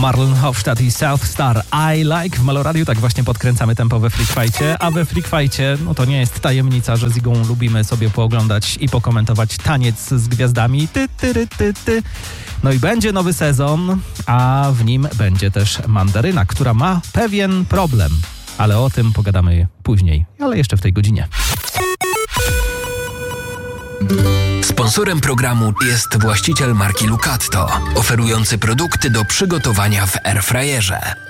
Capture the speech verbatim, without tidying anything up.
Marlon Hofstadt i South Star I Like w Meloradiu. Tak właśnie podkręcamy tempo we Freak Fightie. A we Freak Fightie, no to nie jest tajemnica, że z Igą lubimy sobie pooglądać i pokomentować taniec z gwiazdami. Ty, ty, ty, ty, ty. No i będzie nowy sezon, a w nim będzie też Mandaryna, która ma pewien problem. Ale o tym pogadamy później, ale jeszcze w tej godzinie. Sponsorem programu jest właściciel marki Lucatto, oferujący produkty do przygotowania w airfryerze.